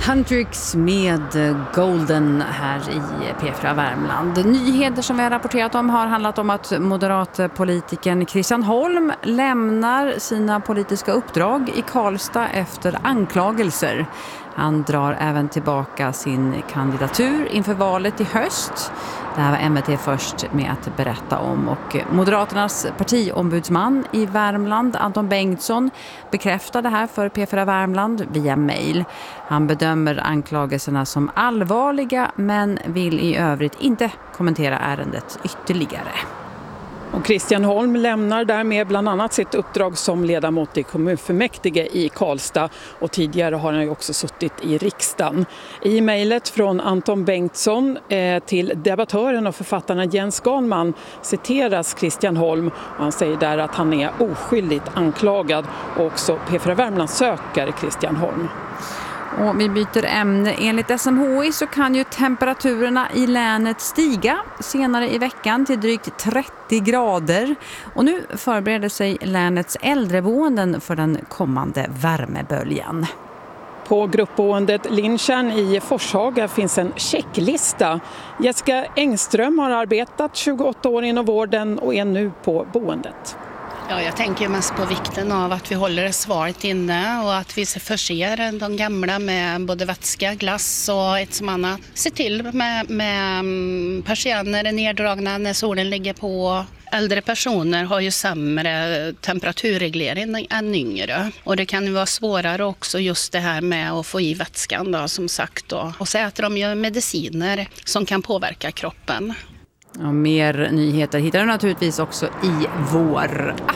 Huntrix med Golden här i P4 Värmland. Nyheter som vi har rapporterat om har handlat om att moderatpolitikern Christian Holm lämnar sina politiska uppdrag i Karlstad efter anklagelser. Han drar även tillbaka sin kandidatur inför valet i höst. Det här var MVT först med att berätta om, och Moderaternas partiombudsman i Värmland, Anton Bengtsson, bekräftade det här för P4 Värmland via mejl. Han bedömer anklagelserna som allvarliga men vill i övrigt inte kommentera ärendet ytterligare. Och Christian Holm lämnar därmed bland annat sitt uppdrag som ledamot i kommunfullmäktige i Karlstad, och tidigare har han ju också suttit i riksdagen. I mejlet från Anton Bengtsson till debattören och författarna Jens Ganman citeras Christian Holm, och han säger där att han är oskyldigt anklagad, och också P4 Värmland söker Christian Holm. Och vi byter ämne. Enligt SMHI så kan ju temperaturerna i länet stiga senare i veckan till drygt 30 grader. Och nu förbereder sig länets äldreboenden för den kommande värmeböljan. På gruppboendet Lindtjärn i Forshaga finns en checklista. Jessica Engström har arbetat 28 år inom vården och är nu på boendet. Ja, jag tänker mest på vikten av att vi håller det svalt inne och att vi förser de gamla med både vätska, glass och ett som annat. Se till med persienner neddragna när solen ligger på. Äldre personer har ju sämre temperaturreglering än yngre. Och det kan ju vara svårare också just det här med att få i vätskan då, som sagt då. Och så äter de ju mediciner som kan påverka kroppen. Ja, mer nyheter hittar du naturligtvis också i vår app.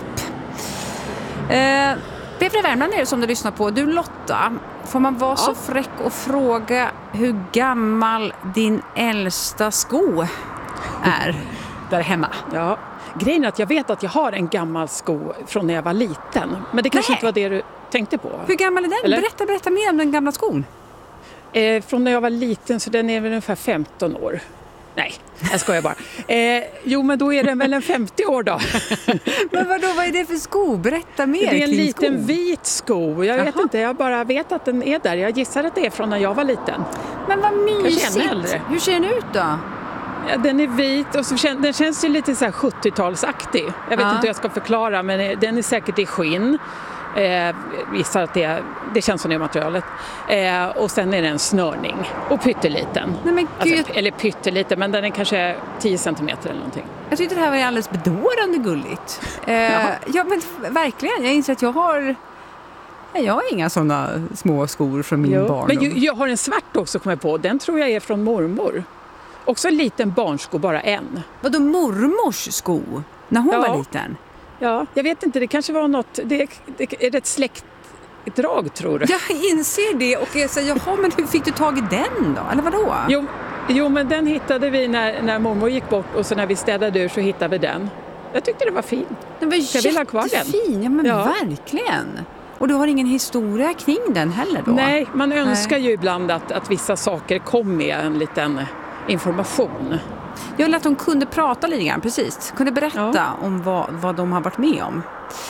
P4 Värmland är det som du lyssnar på. Du Lotta, får man vara så fräck och fråga hur gammal din äldsta sko är där hemma? Ja, grejen är att jag vet att jag har en gammal sko från när jag var liten. Men det kanske inte var det du tänkte på. Hur gammal är den? Eller? Berätta mer om den gamla skon. Från när jag var liten, så den är väl ungefär 15 år. Nej, jag skojar bara. Jo, men då är den väl en 50 år då. Men vad är det för sko? Berätta mer. Det är en liten vit sko. Jag vet inte, jag bara vet att den är där. Jag gissar att det är från när jag var liten. Men vad mysigt. Hur ser den ut då? Ja, den är vit och så den känns ju lite så här 70-talsaktig. Jag vet inte hur jag ska förklara, men den är säkert i skinn. Gissar att det känns som det materialet. Och sen är det en snörning och pytteliten. Nej, men gud. Alltså, eller pytteliten, men den är kanske 10 centimeter eller någonting. Jag tyckte det här var alldeles bedårande gulligt. Ja, men verkligen. Jag inser att jag har inga sådana små skor från min barndom. Men jag har en svart också, kommer jag på. Den tror jag är från mormor. Också en liten barnsko, bara en. Vadå mormors sko? När hon var liten? Ja, jag vet inte, det kanske var något, det är ett släktdrag, tror du? Jag inser det, och jag säger, jaha, men hur fick du tag i den då? Eller vadå? Jo, men den hittade vi när mormor gick bort, och så när vi städade ur så hittade vi den. Jag tyckte det var fin. Den var jättefin, ja, men verkligen. Och du har ingen historia kring den heller då? Nej, man önskar ju ibland att vissa saker kom med en liten information. Jag lät att de kunde prata lite grann, precis. Kunde berätta om vad de har varit med om.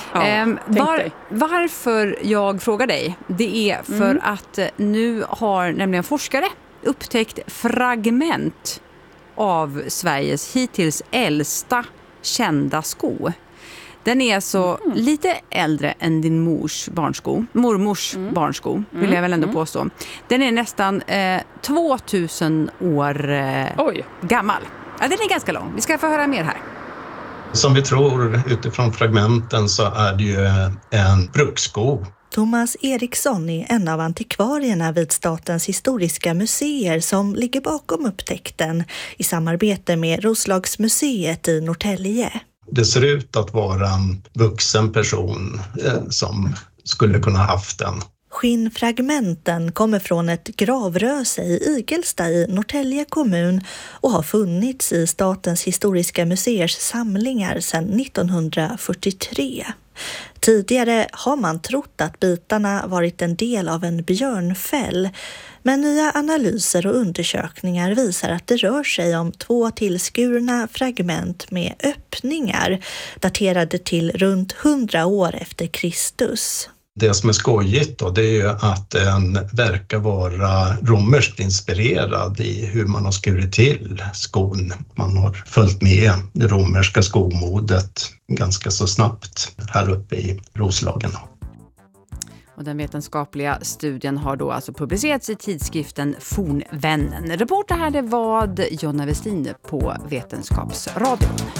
Varför jag frågar dig, det är för att nu har nämligen forskare upptäckt fragment av Sveriges hittills äldsta kända sko. Den är så lite äldre än din mormors barnsko, vill jag väl ändå påstå. Den är nästan 2000 år gammal. Ja, den är ganska lång. Vi ska få höra mer här. Som vi tror utifrån fragmenten så är det ju en brukssko. Thomas Eriksson är en av antikvarierna vid Statens historiska museer som ligger bakom upptäckten i samarbete med Roslagsmuseet i Norrtälje. Det ser ut att vara en vuxen person som skulle kunna haft den. Skinnfragmenten kommer från ett gravröse i Igelsta i Norrtälje kommun och har funnits i Statens historiska museers samlingar sedan 1943. Tidigare har man trott att bitarna varit en del av en björnfäll, men nya analyser och undersökningar visar att det rör sig om 2 tillskurna fragment med öppningar daterade till runt 100 år efter Kristus. Det som är skojigt då, det är ju att den verkar vara romerskt inspirerad i hur man har skurit till skon. Man har följt med det romerska skomodet ganska så snabbt här uppe i Roslagen. Och den vetenskapliga studien har då alltså publicerats i tidskriften Fornvännen. Reporter här det var Jonna Westin på Vetenskapsradion.